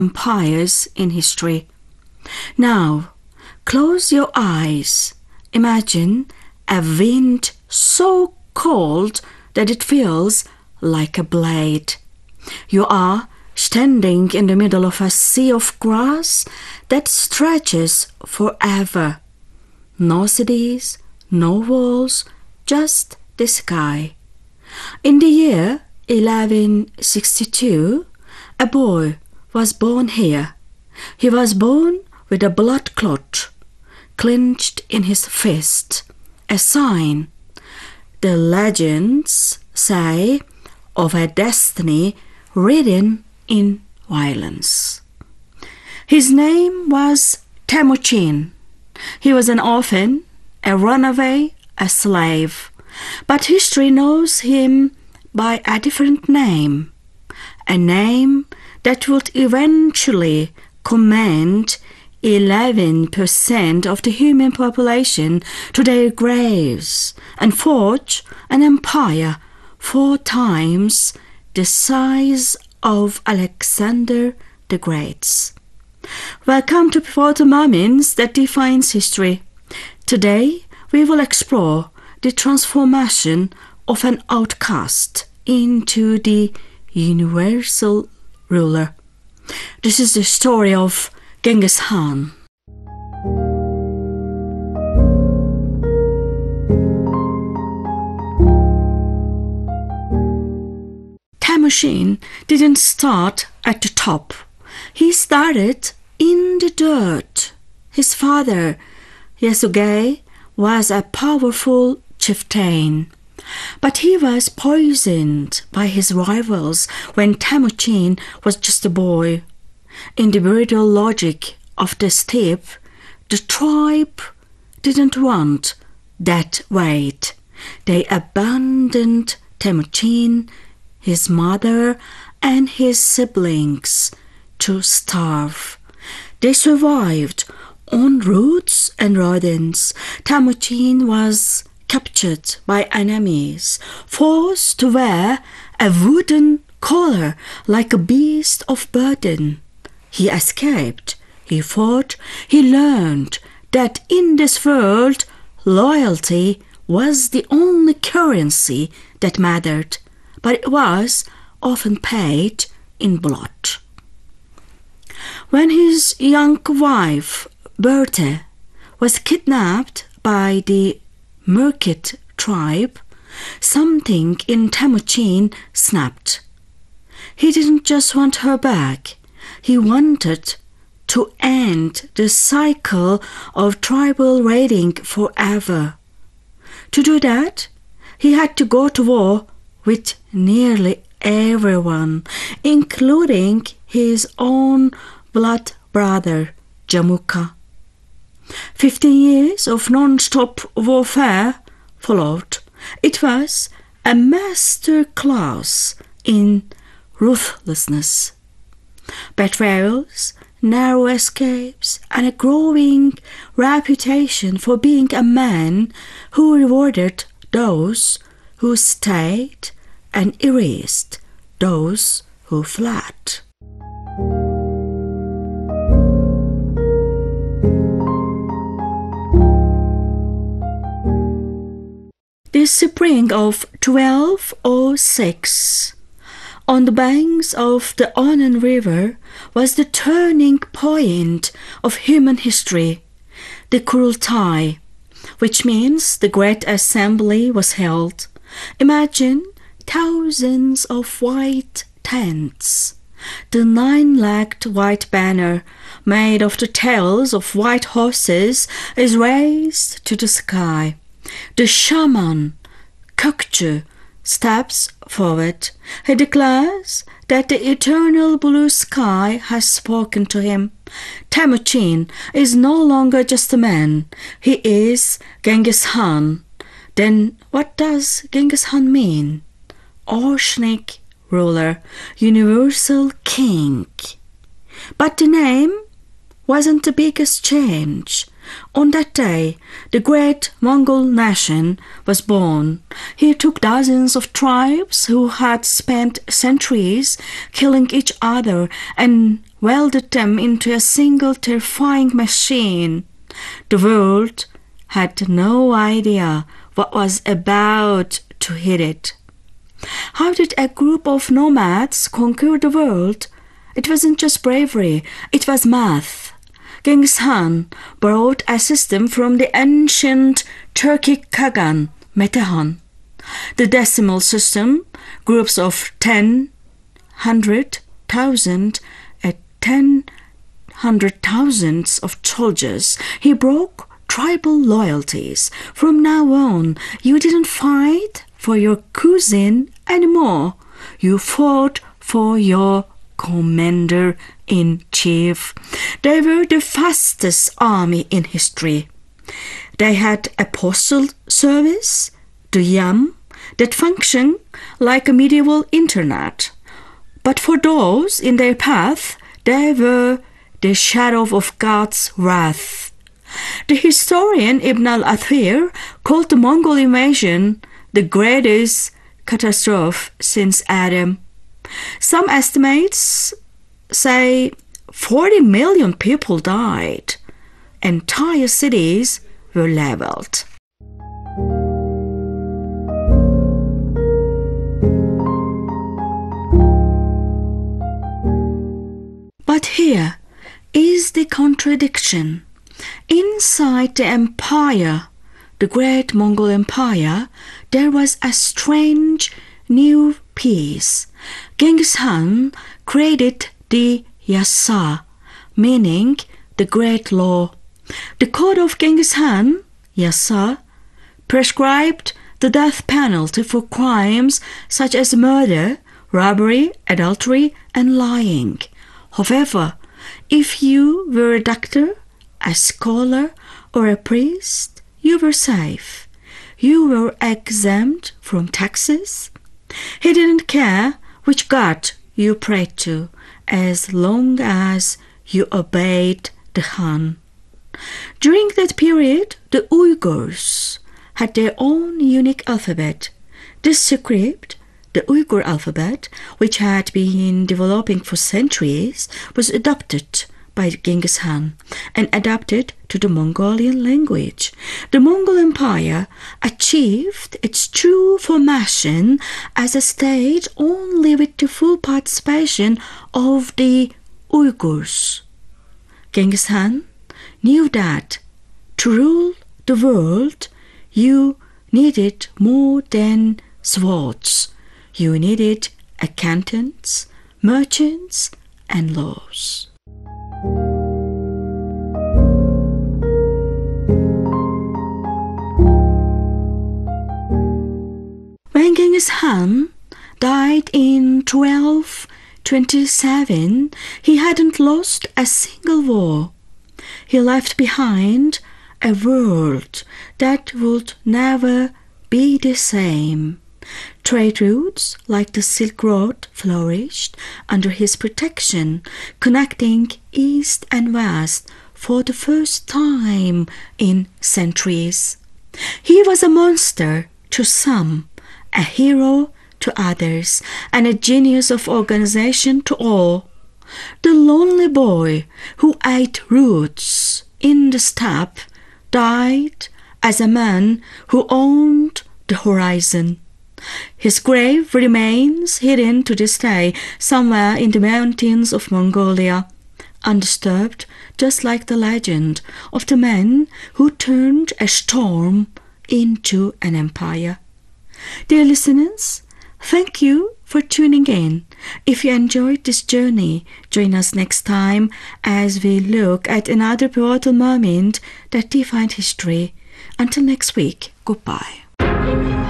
empires in history. Now, close your eyes. Imagine a wind so cold that it feels like a blade. You are standing in the middle of a sea of grass that stretches forever. No cities, no walls, just the sky. In the year 1162, a boy was born here. He was born with a blood clot clenched in his fist, a sign, the legends say, of a destiny written in violence. His name was Temujin. He was an orphan, a runaway, a slave. But history knows him by a different name, a name that would eventually command 11% of the human population to their graves and forge an empire 4 times the size of Alexander the Great's. Welcome to Before the Moments that defines history. Today we will explore the transformation of an outcast into the universal ruler. This is the story of Genghis Khan. Temujin didn't start at the top. He started in the dirt. His father, Yasugei, was a powerful chieftain, but he was poisoned by his rivals when Temujin was just a boy. In the brutal logic of the steppe, the tribe didn't want that weight. They abandoned Temujin, his mother, and his siblings to starve. They survived on roots and rodents. Temujin was captured by enemies, forced to wear a wooden collar like a beast of burden. He escaped, he fought, he learned that in this world loyalty was the only currency that mattered, but it was often paid in blood. When his young wife, Berthe, was kidnapped by the Merkit tribe, something in Temujin snapped. He didn't just want her back. He wanted to end the cycle of tribal raiding forever. To do that, he had to go to war with nearly everyone, including his own blood brother, Jamukha. 15 years of non-stop warfare followed. It was a master class in ruthlessness. Betrayals, narrow escapes, and a growing reputation for being a man who rewarded those who stayed and erased those who fled. The spring of 1206, on the banks of the Onon River, was the turning point of human history, the Kurultai, which means the Great Assembly was held. Imagine thousands of white tents. The 9-legged white banner, made of the tails of white horses, is raised to the sky. The shaman, Kökçü, steps forward. He declares that the eternal blue sky has spoken to him. Temujin is no longer just a man. He is Genghis Khan. Then what does Genghis Khan mean? Oceanic ruler, universal king. But the name wasn't the biggest change. On that day, the great Mongol nation was born. He took dozens of tribes who had spent centuries killing each other and welded them into a single terrifying machine. The world had no idea what was about to hit it. How did a group of nomads conquer the world? It wasn't just bravery, it was math. Genghis Khan borrowed a system from the ancient Turkic Khagan, Metehan. The decimal system, groups of 10, 100, 1,000, and 100,000s of soldiers. He broke tribal loyalties. From now on, you didn't fight for your cousin anymore. You fought for your commander-in-chief. They were the fastest army in history. They had a postal service, the Yam, that functioned like a medieval internet. But for those in their path, they were the shadow of God's wrath. The historian Ibn al-Athir called the Mongol invasion the greatest catastrophe since Adam. Some estimates say 40 million people died. Entire cities were leveled. But here is the contradiction. Inside the empire, the great Mongol Empire, there was a strange new peace. Genghis Khan created the Yasa, meaning the great law. The code of Genghis Khan, Yasa, prescribed the death penalty for crimes such as murder, robbery, adultery, and lying. However, if you were a doctor, a scholar, or a priest, you were safe. You were exempt from taxes. He didn't care which god you prayed to, as long as you obeyed the Khan. During that period, the Uyghurs had their own unique alphabet. This script, the Uyghur alphabet, which had been developing for centuries, was adopted by Genghis Khan and adapted to the Mongolian language. The Mongol Empire achieved its true formation as a state only with the full participation of the Uyghurs. Genghis Khan knew that to rule the world, you needed more than swords. You needed accountants, merchants, and laws. When Genghis Khan died in 1227, he hadn't lost a single war. He left behind a world that would never be the same. Trade routes like the Silk Road flourished under his protection, connecting East and West for the first time in centuries. He was a monster to some, a hero to others, and a genius of organization to all. The lonely boy who ate roots in the steppe died as a man who owned the horizon. His grave remains hidden to this day somewhere in the mountains of Mongolia, undisturbed, just like the legend of the man who turned a storm into an empire. Dear listeners, thank you for tuning in. If you enjoyed this journey, join us next time as we look at another pivotal moment that defined history. Until next week, goodbye.